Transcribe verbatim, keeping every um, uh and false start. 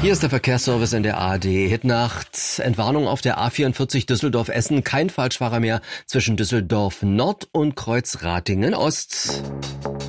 Hier ist der Verkehrsservice in der A R D. Hitnacht, Entwarnung auf der A vierundvierzig Düsseldorf-Essen. Kein Falschfahrer mehr zwischen Düsseldorf Nord und Kreuzratingen Ost.